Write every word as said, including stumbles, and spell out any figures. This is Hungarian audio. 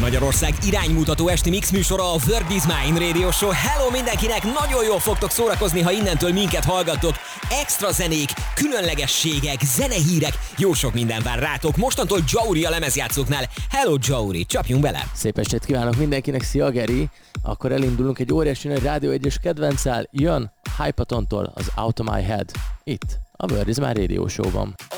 Magyarország iránymutató esti mix műsora, a Word is Mine Radio Show. Hello mindenkinek, nagyon jól fogtok szórakozni, ha innentől minket hallgattok. Extra zenék, különlegességek, zenehírek, jó sok minden vár rátok. Mostantól Jauri a lemezjátszóknál. Hello Jauri, csapjunk bele! Szép estét kívánok mindenkinek, szia Geri! Akkor elindulunk egy óriási nagy Rádió egyes kedvenccel, jön Hypatontól az Out of My Head. Itt, a Word is Mine Radio Show-ban.